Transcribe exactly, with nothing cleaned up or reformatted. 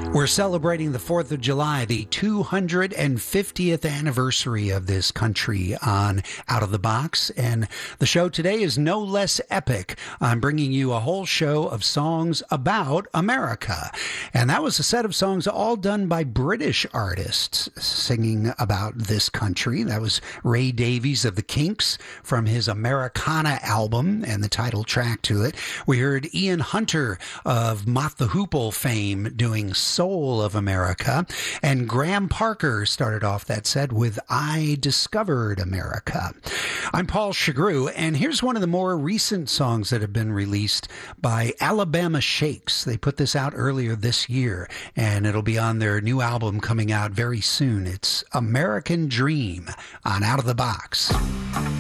We're celebrating the fourth of July, the two hundred fiftieth anniversary of this country on Out of the Box. And the show today is no less epic. I'm bringing you a whole show of songs about America. And that was a set of songs all done by British artists singing about this country. That was Ray Davies of the Kinks from his Americana album and the title track to it. We heard Ian Hunter of Mott the Hoople fame doing Soul of America, and Graham Parker started off that set with I Discovered America. I'm Paul Chagru, and here's one of the more recent songs that have been released by Alabama Shakes. They put this out earlier this year, and it'll be on their new album coming out very soon. It's American Dream on Out of the Box.